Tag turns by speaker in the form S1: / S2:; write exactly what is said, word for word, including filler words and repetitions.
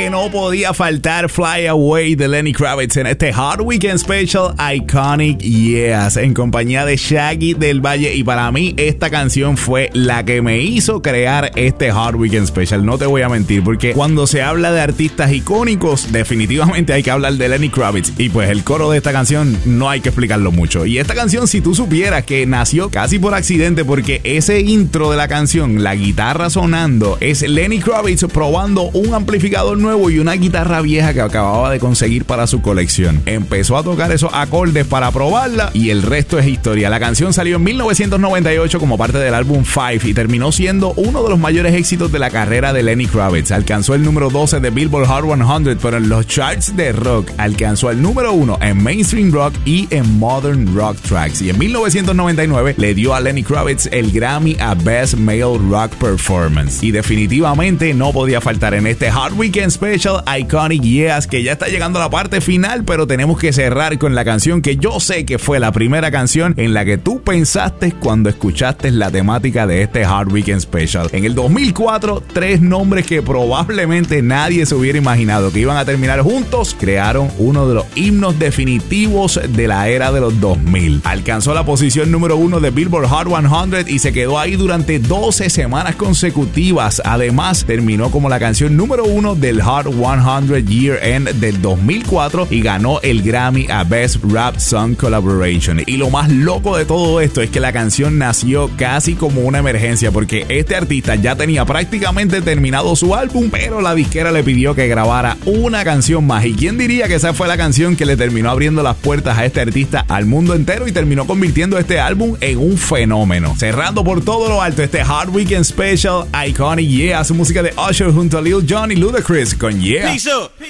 S1: que no podía faltar Fly Away de Lenny Kravitz en este Hard Weekend Special Iconic Years en compañía de Shaggy del Valle. Y para mí esta canción fue la que me hizo crear este Hard Weekend Special. No te voy a mentir, porque cuando se habla de artistas icónicos, definitivamente hay que hablar de Lenny Kravitz. Y pues el coro de esta canción no hay que explicarlo mucho. Y esta canción, si tú supieras que nació casi por accidente, porque ese intro de la canción, la guitarra sonando, es Lenny Kravitz probando un amplificador nuevo y una guitarra vieja que acababa de conseguir para su colección. Empezó a tocar esos acordes para probarla y el resto es historia. La canción salió en mil novecientos noventa y ocho como parte del álbum Five y terminó siendo uno de los mayores éxitos de la carrera de Lenny Kravitz. Alcanzó el número doce de Billboard Hot cien, pero en los charts de rock alcanzó el número uno en Mainstream Rock y en Modern Rock Tracks. Y en mil novecientos noventa y nueve le dio a Lenny Kravitz el Grammy a Best Male Rock Performance. Y definitivamente no podía faltar en este Hard Weekend Special Iconic Years, que ya está llegando a la parte final, pero tenemos que cerrar con la canción que yo sé que fue la primera canción en la que tú pensaste cuando escuchaste la temática de este Hard Weekend Special. En el dos mil cuatro, tres nombres que probablemente nadie se hubiera imaginado que iban a terminar juntos, crearon uno de los himnos definitivos de la era de los dos mil. Alcanzó la posición número uno de Billboard Hot cien y se quedó ahí durante doce semanas consecutivas. Además, terminó como la canción número uno del Hot cien Year End del dos mil cuatro y ganó el Grammy a Best Rap Song Collaboration. Y lo más loco de todo esto es que la canción nació casi como una emergencia, porque este artista ya tenía prácticamente terminado su álbum, pero la disquera le pidió que grabara una canción más. ¿Y quién diría que esa fue la canción que le terminó abriendo las puertas a este artista al mundo entero y terminó convirtiendo este álbum en un fenómeno? Cerrando por todo lo alto este Hard Weekend Special Iconic Years, música de Usher junto a Lil Jon y Ludacris con Yeah.